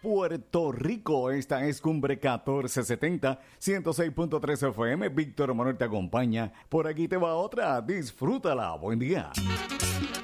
Puerto Rico. Esta es Cumbre 1470, 106.3 FM. Víctor Manuel te acompaña. Por aquí te va otra. Disfrútala. Buen día.